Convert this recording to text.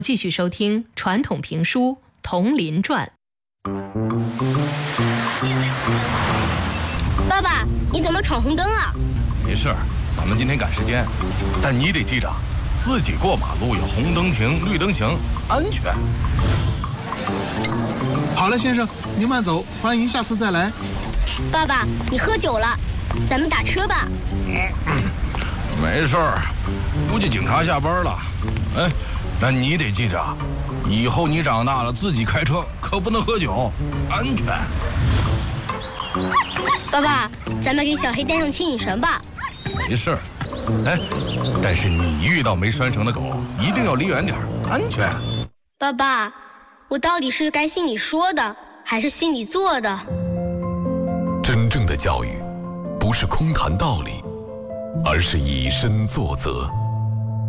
继续收听传统评书《铜林传》。 爸爸，你怎么闯红灯啊？ 没事，咱们今天赶时间，但你得记着，自己过马路要红灯停，绿灯行，安全。 好了，先生，您慢走，欢迎下次再来。 爸爸，你喝酒了，咱们打车吧。 没事儿，估计警察下班了。哎，但你得记着，以后你长大了自己开车可不能喝酒，安全。 爸爸，咱们给小黑带上牵引绳吧。 没事儿，哎，但是你遇到没拴绳的狗，一定要离远点，安全。 爸爸，我到底是该信你说的，还是信你做的？ 真正的教育，不是空谈道理，而是以身作则。